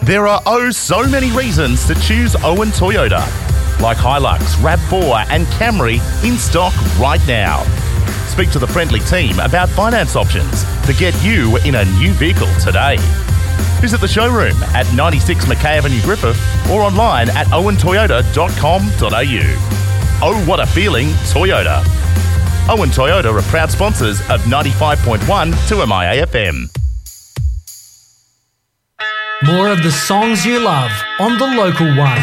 There are so many reasons to choose Owen Toyota, like Hilux, RAV4 and Camry in stock right now. Speak to the friendly team about finance options to get you in a new vehicle today. Visit the showroom at 96 Mackay Avenue, Griffith, or online at owentoyota.com.au. Oh, what a feeling, Toyota. Owen Toyota are proud sponsors of 95.1 2MIA FM. More of the songs you love on The Local One.